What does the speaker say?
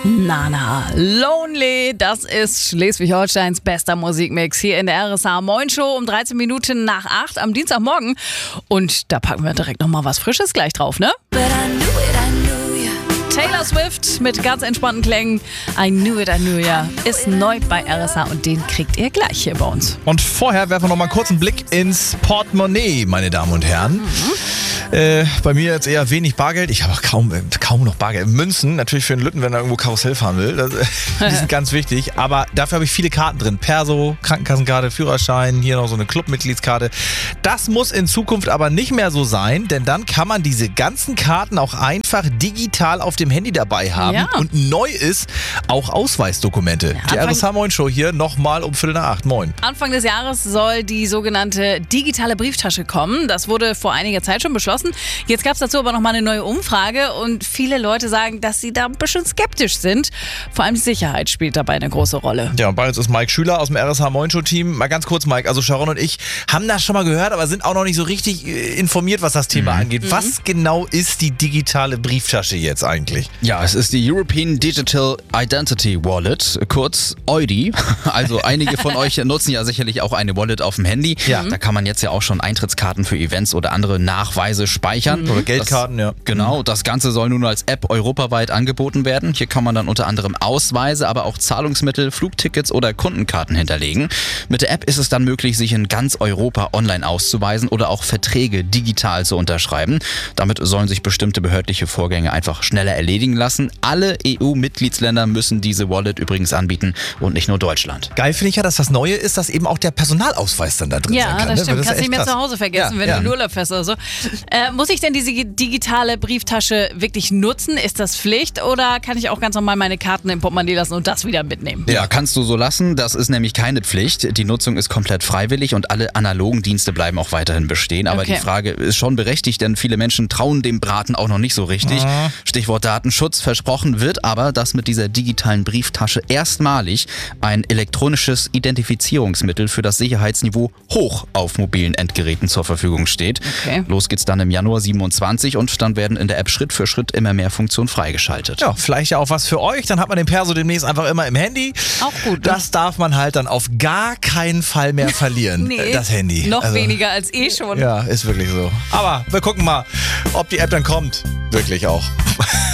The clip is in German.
Nana, Lonely, das ist Schleswig-Holsteins bester Musikmix hier in der RSH Moin Show um 13 Minuten nach 8 am Dienstagmorgen. Und da packen wir direkt nochmal was Frisches gleich drauf, ne? Taylor Swift mit ganz entspannten Klängen. I Knew It, I Knew Ya ist neu bei RSH und den kriegt ihr gleich hier bei uns. Und vorher werfen wir noch mal kurz einen Blick ins Portemonnaie, meine Damen und Herren. Bei mir jetzt eher wenig Bargeld. Ich habe auch kaum noch Bargeld. Münzen, natürlich für einen Lütten, wenn er irgendwo Karussell fahren will. Die sind ganz wichtig. Aber dafür habe ich viele Karten drin. Perso, Krankenkassenkarte, Führerschein, hier noch so eine Clubmitgliedskarte. Das muss in Zukunft aber nicht mehr so sein, denn dann kann man diese ganzen Karten auch einfach digital auf dem Handy dabei haben. Ja. Und neu ist auch Ausweisdokumente. Die RSH Moin Show hier nochmal um 7:45. Moin. Anfang des Jahres soll die sogenannte digitale Brieftasche kommen. Das wurde vor einiger Zeit schon beschlossen. Jetzt gab es dazu aber nochmal eine neue Umfrage und viele Leute sagen, dass sie da ein bisschen skeptisch sind. Vor allem die Sicherheit spielt dabei eine große Rolle. Ja, und bei uns ist Mike Schüler aus dem RSH Moin Show Team. Mal ganz kurz, Mike, also Sharon und ich haben das schon mal gehört, aber sind auch noch nicht so richtig informiert, was das Thema angeht. Was genau ist die digitale Brieftasche jetzt eigentlich? Ja, es ist die European Digital Identity Wallet, kurz EUDI. Also einige von euch nutzen ja sicherlich auch eine Wallet auf dem Handy. Ja. Da kann man jetzt ja auch schon Eintrittskarten für Events oder andere Nachweise speichern. Oder Geldkarten, ja. Genau, das Ganze soll nun als App europaweit angeboten werden. Hier kann man dann unter anderem Ausweise, aber auch Zahlungsmittel, Flugtickets oder Kundenkarten hinterlegen. Mit der App ist es dann möglich, sich in ganz Europa online auszuweisen oder auch Verträge digital zu unterschreiben. Damit sollen sich bestimmte behördliche Vorgänge einfach schneller erledigen lassen. Alle EU-Mitgliedsländer müssen diese Wallet übrigens anbieten und nicht nur Deutschland. Geil finde ich ja, dass das Neue ist, dass eben auch der Personalausweis dann da drin sein Ja, kann. das Ne? stimmt. Weil Kannst ist nicht mehr echt zu krass. Hause vergessen, wenn du in Urlaub fährst oder so. Muss ich denn diese digitale Brieftasche wirklich nutzen? Ist das Pflicht oder kann ich auch ganz normal meine Karten im Portemonnaie lassen und das wieder mitnehmen? Ja, kannst du so lassen. Das ist nämlich keine Pflicht. Die Nutzung ist komplett freiwillig und alle analogen Dienste bleiben auch weiterhin bestehen. Aber Okay. die Frage ist schon berechtigt, denn viele Menschen trauen dem Braten auch noch nicht so richtig. Stichwort Datenschutz. Versprochen wird aber, dass mit dieser digitalen Brieftasche erstmalig ein elektronisches Identifizierungsmittel für das Sicherheitsniveau hoch auf mobilen Endgeräten zur Verfügung steht. Okay. Los geht's dann im Januar 27 und dann werden in der App Schritt für Schritt immer mehr Funktionen freigeschaltet. Ja, vielleicht ja auch was für euch. Dann hat man den Perso demnächst einfach immer im Handy. Auch gut, ne? Das darf man halt dann auf gar keinen Fall mehr verlieren, Nee, das Handy. Noch Also, weniger als schon. Ja, ist wirklich so. Aber wir gucken mal, ob die App dann kommt. Wirklich auch.